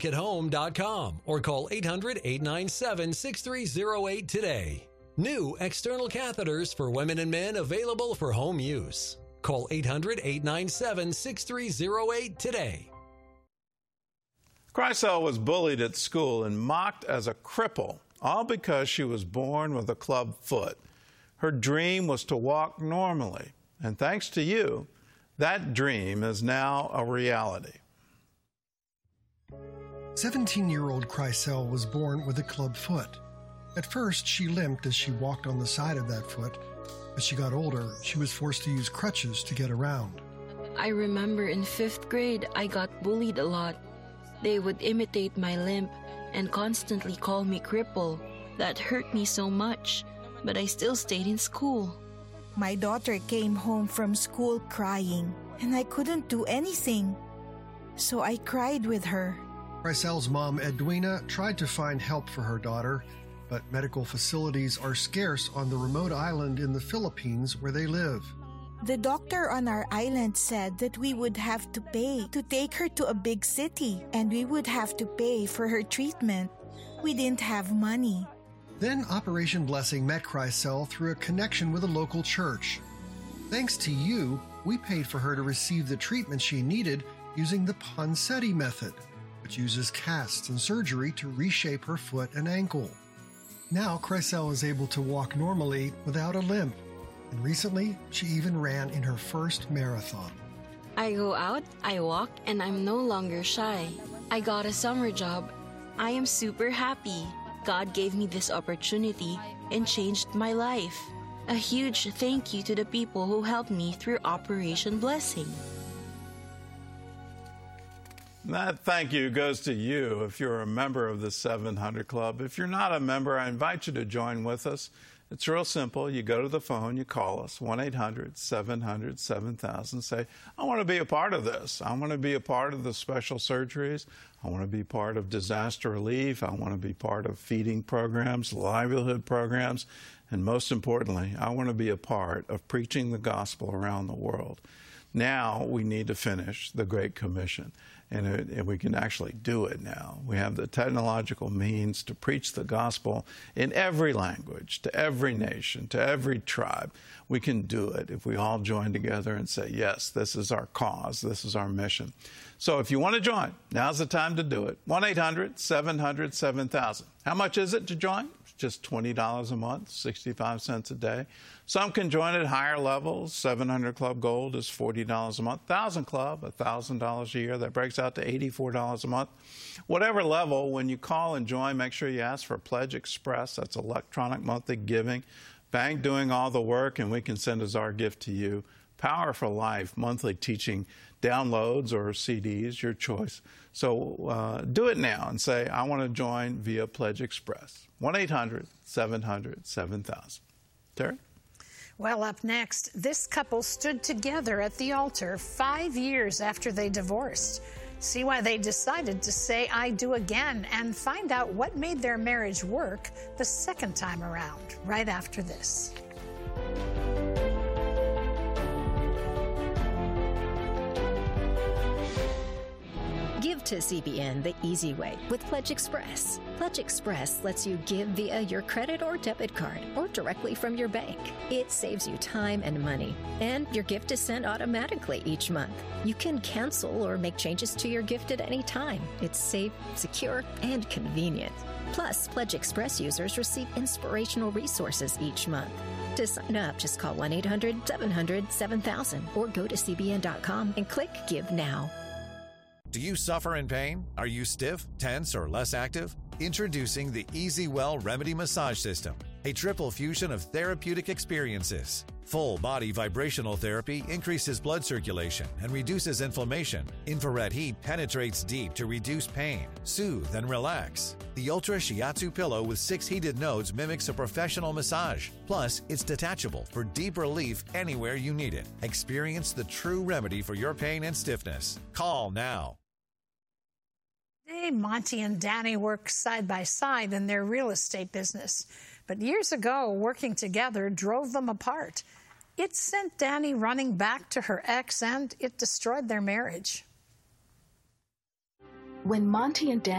At-home.com or call 800-897-6308 today. New external catheters for women and men available for home use. Call 800-897-6308 today. Kreisel was bullied at school and mocked as a cripple, all because she was born with a club foot. Her dream was to walk normally, and thanks to you, that dream is now a reality. 17-year-old Kreisel was born with a club foot. At first, she limped as she walked on the side of that foot. As she got older, she was forced to use crutches to get around. I remember in 5th grade, I got bullied a lot. They would imitate my limp and constantly call me cripple. That hurt me so much, but I still stayed in school. My daughter came home from school crying, and I couldn't do anything. So I cried with her. Kreisel's mom, Edwina, tried to find help for her daughter, but medical facilities are scarce on the remote island in the Philippines where they live. The doctor on our island said that we would have to pay to take her to a big city, and we would have to pay for her treatment. We didn't have money. Then Operation Blessing met Kreisel through a connection with a local church. Thanks to you, we paid for her to receive the treatment she needed using the Ponseti method, which uses casts and surgery to reshape her foot and ankle. Now Kreisel is able to walk normally without a limp. And recently, she even ran in her first marathon. I go out, I walk, and I'm no longer shy. I got a summer job. I am super happy. God gave me this opportunity and changed my life. A huge thank you to the people who helped me through Operation Blessing. That thank you goes to you if you're a member of the 700 Club. If you're not a member, I invite you to join with us. It's real simple. You go to the phone, you call us, 1-800-700-7000. Say, I want to be a part of this. I want to be a part of the special surgeries. I want to be part of disaster relief. I want to be part of feeding programs, livelihood programs. And most importantly, I want to be a part of preaching the gospel around the world. Now we need to finish the Great Commission. And we can actually do it now. We have the technological means to preach the gospel in every language, to every nation, to every tribe. We can do it if we all join together and say, yes, this is our cause, this is our mission. So if you want to join, now's the time to do it. 1-800-700-7000. How much is it to join? It's just $20 a month, 65 cents a day. Some can join at higher levels. 700 Club Gold is $40 a month. 1000 Club, $1,000 a year. That breaks out to $84 a month. Whatever level, when you call and join, make sure you ask for Pledge Express. That's electronic monthly giving. Bank doing all the work, and we can send as our gift to you. Power for Life, monthly teaching downloads or CDs, your choice. So do it now and say, I want to join via Pledge Express. 1-800-700-7000. Terry? Well, up next, this couple stood together at the altar 5 years after they divorced. See why they decided to say I do again and find out what made their marriage work the second time around, right after this. Give to CBN the easy way with Pledge Express. Pledge Express lets you give via your credit or debit card or directly from your bank. It saves you time and money, and your gift is sent automatically each month. You can cancel or make changes to your gift at any time. It's safe, secure, and convenient. Plus, Pledge Express users receive inspirational resources each month. To sign up, just call 1-800-700-7000 or go to CBN.com and click Give Now. Do you suffer in pain? Are you stiff, tense, or less active? Introducing the EasyWell Remedy Massage System, a triple fusion of therapeutic experiences. Full body vibrational therapy increases blood circulation and reduces inflammation. Infrared heat penetrates deep to reduce pain, soothe, and relax. The Ultra Shiatsu pillow with 6 heated nodes mimics a professional massage. Plus, it's detachable for deep relief anywhere you need it. Experience the true remedy for your pain and stiffness. Call now. Today, Monty and Danny work side by side in their real estate business. But years ago, working together drove them apart. It sent Danny running back to her ex, and it destroyed their marriage. When Monty and Dan